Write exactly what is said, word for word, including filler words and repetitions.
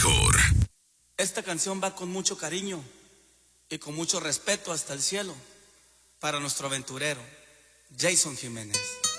mejor. Esta canción va con mucho cariño y con mucho respeto hasta el cielo para nuestro aventurero, Jason Jiménez.